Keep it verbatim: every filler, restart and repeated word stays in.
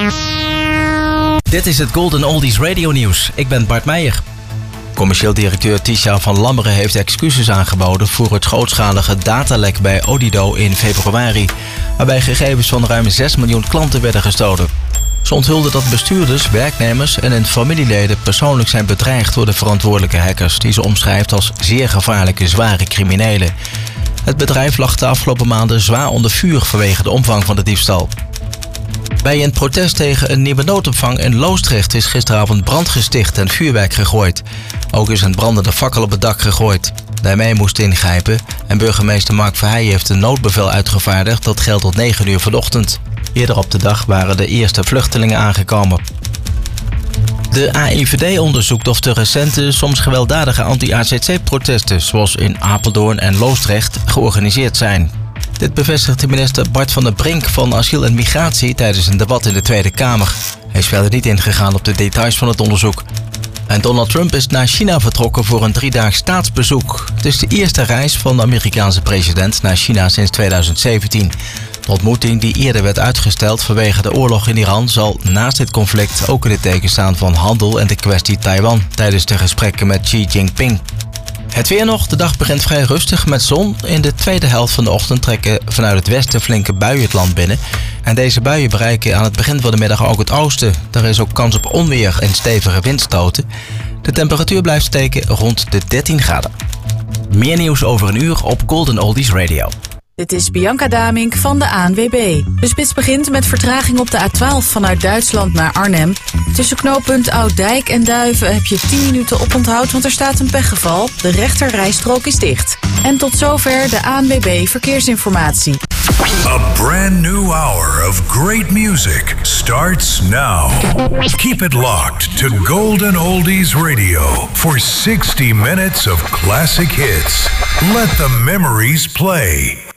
Dit is het Golden Oldies Radio Nieuws. Ik ben Bart Meijer. Commercieel directeur Tisha van Lammeren heeft excuses aangeboden voor het grootschalige datalek bij Odido in februari, waarbij gegevens van ruim zes miljoen klanten werden gestolen. Ze onthulde dat bestuurders, werknemers en hun familieleden persoonlijk zijn bedreigd door de verantwoordelijke hackers, die ze omschrijft als zeer gevaarlijke, zware criminelen. Het bedrijf lag de afgelopen maanden zwaar onder vuur vanwege de omvang van de diefstal. Bij een protest tegen een nieuwe noodopvang in Loosdrecht is gisteravond brand gesticht en vuurwerk gegooid. Ook is een brandende fakkel op het dak gegooid. De M E moest ingrijpen en burgemeester Mark Verheijen heeft een noodbevel uitgevaardigd dat geldt tot negen uur vanochtend. Eerder op de dag waren de eerste vluchtelingen aangekomen. De A I V D onderzoekt of de recente, soms gewelddadige anti-A Z C-protesten, zoals in Apeldoorn en Loosdrecht, georganiseerd zijn. Dit bevestigt minister Bart van der Brink van Asiel en Migratie tijdens een debat in de Tweede Kamer. Hij is verder niet ingegaan op de details van het onderzoek. En Donald Trump is naar China vertrokken voor een driedaags staatsbezoek. Het is de eerste reis van de Amerikaanse president naar China sinds tweeduizend zeventien. De ontmoeting, die eerder werd uitgesteld vanwege de oorlog in Iran, zal naast dit conflict ook in het teken staan van handel en de kwestie Taiwan tijdens de gesprekken met Xi Jinping. Het weer nog. De dag begint vrij rustig met zon. In de tweede helft van de ochtend trekken vanuit het westen flinke buien het land binnen. En deze buien bereiken aan het begin van de middag ook het oosten. Daar is ook kans op onweer en stevige windstoten. De temperatuur blijft steken rond de dertien graden. Meer nieuws over een uur op Golden Oldies Radio. Dit is Bianca Damink van de A N W B. De spits begint met vertraging op de A twaalf vanuit Duitsland naar Arnhem. Tussen knooppunt Ouddijk en Duiven heb je tien minuten oponthoud, want er staat een pechgeval. De rechterrijstrook is dicht. En tot zover de A N W B Verkeersinformatie. A brand new hour of great music starts now. Keep it locked to Golden Oldies Radio for sixty minutes of classic hits. Let the memories play.